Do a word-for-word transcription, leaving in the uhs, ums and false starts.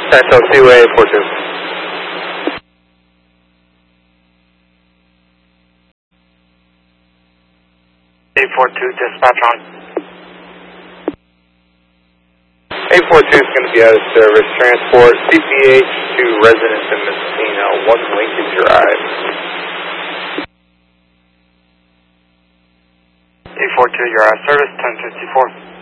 Central Seaway eight four two. eight four two, dispatch on. eight four two is going to be out of service. Transport C P H to residents in Messina, one Lincoln Drive. eight four two, you're out of service, ten fifty-four.